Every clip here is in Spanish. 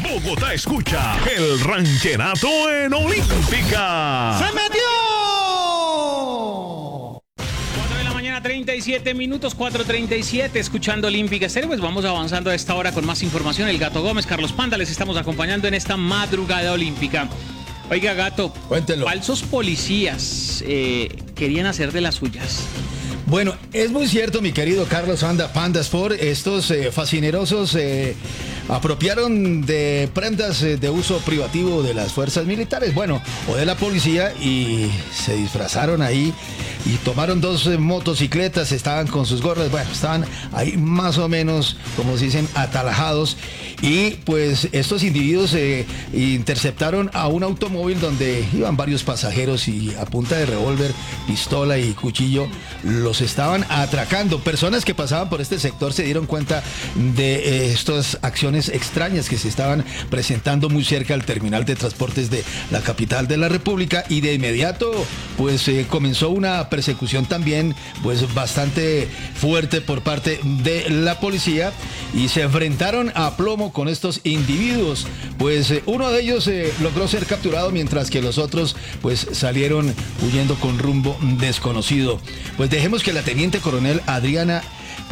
Bogotá escucha el ranchenato en Olímpica. ¡Se metió! 37 minutos, 4:37, escuchando Olímpica Estéreo. Pues vamos avanzando a esta hora con más información. El Gato Gómez, Carlos Panda, les estamos acompañando en esta madrugada olímpica. Oiga, Gato, cuéntelo. Falsos policías querían hacer de las suyas. Bueno, es muy cierto, mi querido Carlos Panda Sport. Estos fascinerosos apropiaron de prendas de uso privativo de las fuerzas militares, bueno, o de la policía, y se disfrazaron ahí y tomaron dos motocicletas, estaban con sus gorras, bueno, estaban ahí más o menos, como se dicen, atalajados, y pues estos individuos interceptaron a un automóvil donde iban varios pasajeros y a punta de revólver, pistola y cuchillo los estaban atracando. Personas que pasaban por este sector se dieron cuenta de estas acciones extrañas que se estaban presentando muy cerca al terminal de transportes de la capital de la República, y de inmediato pues comenzó una persecución también pues bastante fuerte por parte de la policía, y se enfrentaron a plomo con estos individuos. Pues uno de ellos logró ser capturado, mientras que los otros pues salieron huyendo con rumbo desconocido. Pues dejemos que la teniente coronel Adriana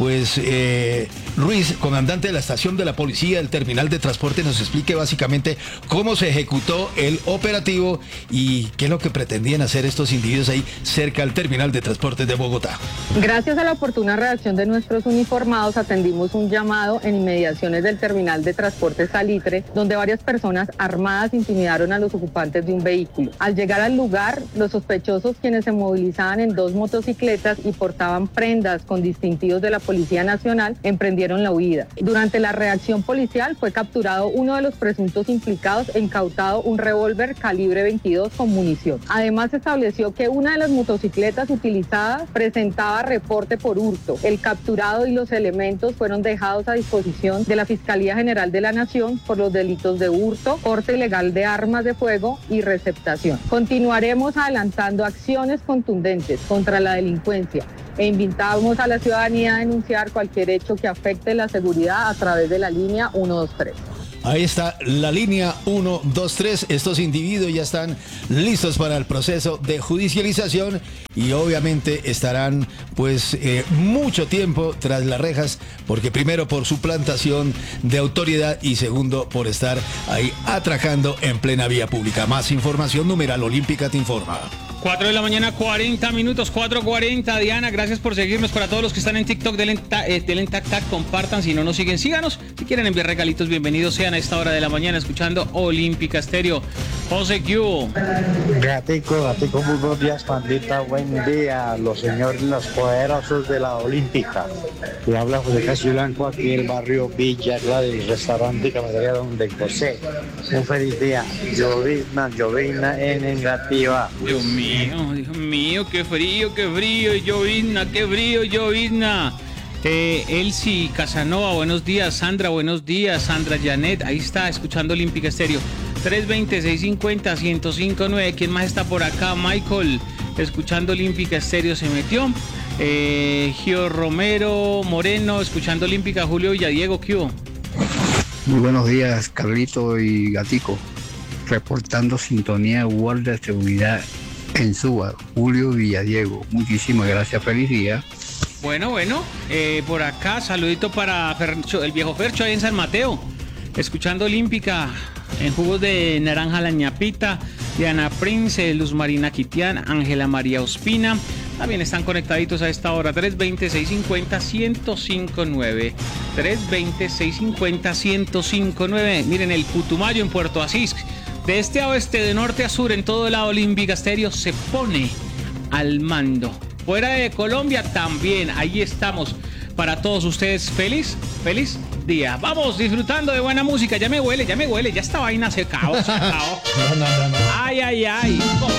Ruiz, comandante de la estación de la policía del terminal de transporte, nos explique básicamente cómo se ejecutó el operativo y qué es lo que pretendían hacer estos individuos ahí cerca al terminal de transporte de Bogotá. Gracias a la oportuna reacción de nuestros uniformados, atendimos un llamado en inmediaciones del terminal de transporte Salitre, donde varias personas armadas intimidaron a los ocupantes de un vehículo. Al llegar al lugar, los sospechosos, quienes se movilizaban en dos motocicletas y portaban prendas con distintivos de la Policía Nacional, emprendieron la huida. Durante la reacción policial fue capturado uno de los presuntos implicados e incautado un revólver calibre 22 con munición. Además, se estableció que una de las motocicletas utilizadas presentaba reporte por hurto. El capturado y los elementos fueron dejados a disposición de la Fiscalía General de la Nación por los delitos de hurto, porte ilegal de armas de fuego y receptación. Continuaremos adelantando acciones contundentes contra la delincuencia e invitamos a la ciudadanía a denunciar cualquier hecho que afecte la seguridad a través de la línea 123. Ahí está la línea 123. Estos individuos ya están listos para el proceso de judicialización y obviamente estarán pues mucho tiempo tras las rejas, porque primero por suplantación de autoridad y segundo por estar ahí atracando en plena vía pública. Más información, numeral Olímpica te informa. 4 de la mañana, 40 minutos, 4:40. Diana, gracias por seguirnos. Para todos los que están en TikTok, denle tac, compartan. Si no nos siguen, síganos. Si quieren enviar regalitos, bienvenidos sean a esta hora de la mañana escuchando Olímpica Estéreo. José Q. Gatico, muy buenos días, pandita. Buen día, los señores, los poderosos de la Olímpica. Le habla José Casio Blanco, aquí en el barrio Villa, del restaurante Cafetería Donde José. Un feliz día. Llovizna en negativa. Dios mío, qué frío, llovizna, qué frío, llovizna. Elsie Casanova, buenos días. Sandra, buenos días. Sandra Janet, ahí está, escuchando Olímpica Estéreo. 320-650-1059. ¿Quién más está por acá? Michael, escuchando Olímpica Estéreo, se metió. Gio Romero Moreno, escuchando Olímpica. Julio Villadiego, ¿qué hubo? Muy buenos días, Carlito y Gatico. Reportando sintonía de Guardia de Seguridad en Suba, Julio Villadiego. Muchísimas gracias, feliz día. Bueno, por acá, saludito para Fercho, el viejo Fercho ahí en San Mateo, escuchando Olímpica, en jugos de naranja la ñapita, Diana Prince, Luz Marina Quitián, Ángela María Ospina, también están conectaditos a esta hora. 320-650-1059, 320-650-1059. Miren, el Putumayo en Puerto Asís, de este a oeste, de norte a sur, en todo el lado Olímpica Estéreo se pone al mando. Fuera de Colombia también, ahí estamos para todos ustedes. Feliz día. Vamos disfrutando de buena música. Ya me huele, ya esta vaina se acabó. No. Ay.